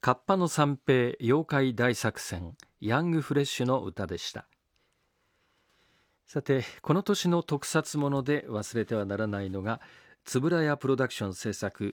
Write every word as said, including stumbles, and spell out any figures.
カッパの三平妖怪大作戦ヤングフレッシュの歌でした。さて、この年の特撮もので忘れてはならないのが円谷プロダクション制作